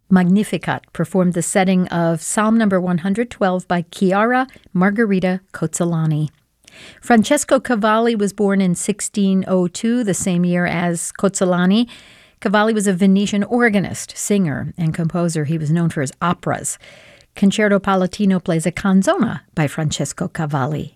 Magnificat performed the setting of Psalm number 112 by Chiara Margherita Cozzolani. Francesco Cavalli was born in 1602, the same year as Cozzolani. Cavalli was a Venetian organist, singer, and composer. He was known for his operas. Concerto Palatino plays a canzona by Francesco Cavalli.